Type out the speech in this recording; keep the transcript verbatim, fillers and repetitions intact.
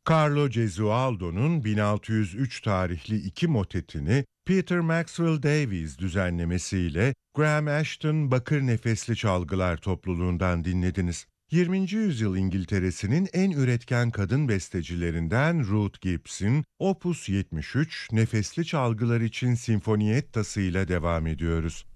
Carlo Gesualdo'nun bin altı yüz üç tarihli iki motetini Peter Maxwell Davies düzenlemesiyle Graham Ashton Bakır Nefesli Çalgılar topluluğundan dinlediniz. yirminci yüzyıl İngiltere'sinin en üretken kadın bestecilerinden Ruth Gibbs'in Opus yetmiş üç Nefesli Çalgılar için Sinfoniettası'yla devam ediyoruz.